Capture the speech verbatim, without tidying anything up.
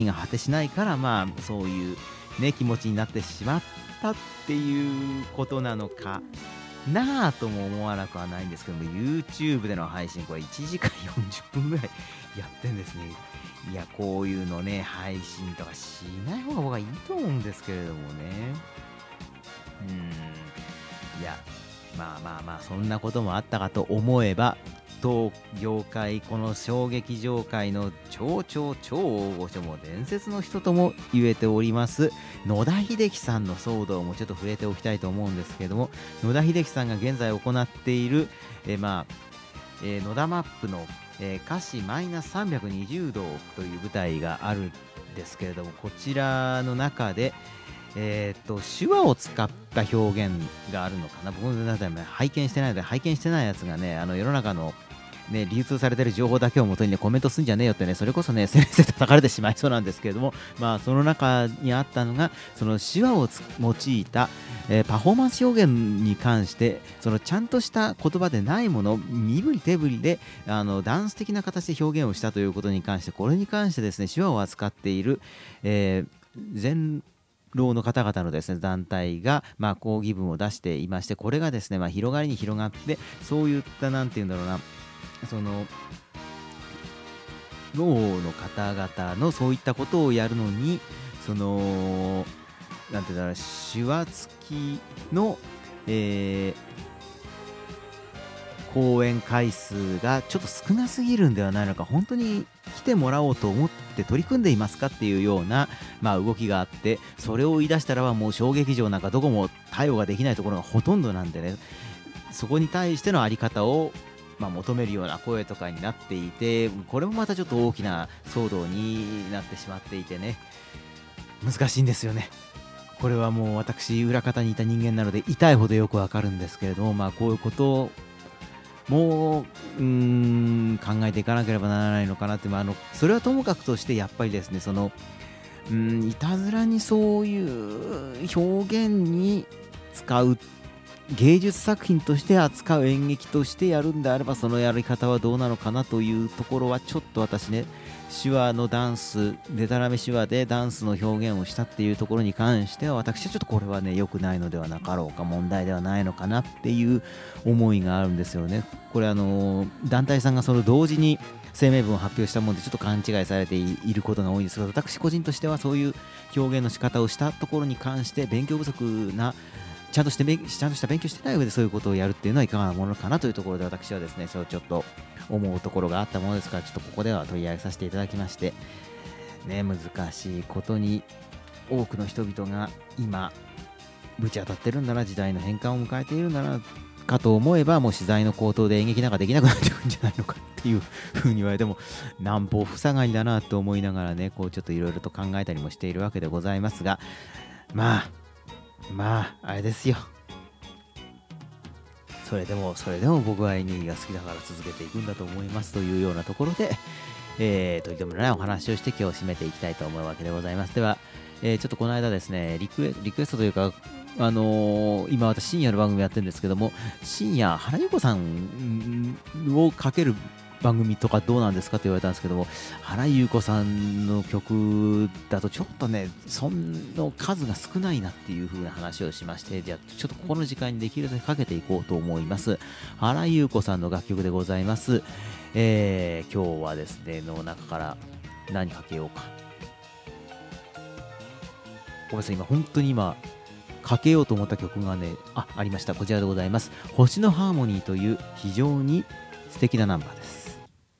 が果てしないから、まあ、そういうね、気持ちになってしまったっていうことなのかなぁとも思わなくはないんですけども、YouTube での配信、これいちじかんよんじゅっぷんぐらいやってんですね。いや、こういうのね、配信とかしない方が僕はいいと思うんですけれどもね。うーん。いや、まあまあまあ、そんなこともあったかと思えば、当業界、この小劇場界の超超超大御所も伝説の人とも言えております野田秀樹さんの騒動もちょっと触れておきたいと思うんですけれども、野田秀樹さんが現在行っている、えーまあえー野田マップの、えー歌詞マイナスさんびゃくにじゅうどという舞台があるんですけれども、こちらの中でえーっと手話を使った表現があるのかな。僕もなんかね拝見してないので、拝見してないやつがね、あの世の中のね、流通されている情報だけをもとにね、コメントすんじゃねえよってね、それこそね、先生叩かれてしまいそうなんですけれども、まあ、その中にあったのが、その手話をつ用いた、えーパフォーマンス表現に関して、そのちゃんとした言葉でないもの、身振り手振りで、あのダンス的な形で表現をしたということに関して、これに関してですね、手話を扱っている、えー全労の方々のですね団体が、まあ、抗議文を出していまして、これがですね、まあ、広がりに広がって、そういったなんていうんだろうな、そのろうの方々のそういったことをやるのに、そのなんていうんだろう、手話付きの、えー公演回数がちょっと少なすぎるんではないのか、本当に来てもらおうと思って取り組んでいますかっていうような、まあ、動きがあって、それを言い出したらばもう小劇場なんかどこも対応ができないところがほとんどなんでね、そこに対してのあり方を、まあ、求めるような声とかになっていて、これもまたちょっと大きな騒動になってしまっていてね、難しいんですよね。これはもう私裏方にいた人間なので痛いほどよくわかるんですけれども、まあ、こういうことをもう、うーん考えていかなければならないのかなって、まあ、あのそれはともかくとして、やっぱりですね、そのうーんいたずらにそういう表現に使う、芸術作品として扱う、演劇としてやるんであれば、そのやり方はどうなのかなというところは、ちょっと私ね、手話のダンス、でたらめ手話でダンスの表現をしたっていうところに関しては、私はちょっとこれはね、良くないのではなかろうか、問題ではないのかなっていう思いがあるんですよね。これ、あの団体さんがその同時に声明文を発表したもので、ちょっと勘違いされていることが多いんですが、私個人としてはそういう表現の仕方をしたところに関して、勉強不足な、ちゃんとしてちゃんとした勉強してない上でそういうことをやるっていうのはいかがなものかなというところで、私はですね、そうちょっと思うところがあったものですから、ちょっとここでは取り上げさせていただきまして、ね、難しいことに多くの人々が今ぶち当たってるんだな、時代の変換を迎えているんだなかと思えば、もう資材の高騰で演劇なんかできなくなってくるんじゃないのかっていうふうに言われても、南方塞がりだなと思いながらね、こうちょっといろいろと考えたりもしているわけでございますが、まあまああれですよ。それでもそれでも僕は演劇が好きだから続けていくんだと思いますというようなところで、えー、といってもないお話をして今日締めていきたいと思うわけでございます。では、えーちょっとこの間ですね、リクエリクエストというか、あのー今私深夜の番組やってるんですけども、深夜原由子さんをかける番組とかどうなんですかって言われたんですけども、原由子さんの曲だとちょっとね、その数が少ないなっていう風な話をしまして、じゃあちょっとここの時間にできるだけかけていこうと思います。原由子さんの楽曲でございます。えー今日はですね、の中から何かけようか。ごめんなさい、今本当に今かけようと思った曲がね、あ、ありました。こちらでございます。星のハーモニーという非常に素敵なナンバーです。